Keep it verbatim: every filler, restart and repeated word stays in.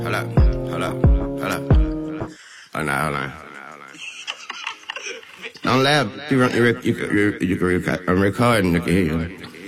Hold up, hold up, hold up. Oh, no, hold on. Don't laugh. You, run, you, you, you, you, you, I'm recording. You can hear you.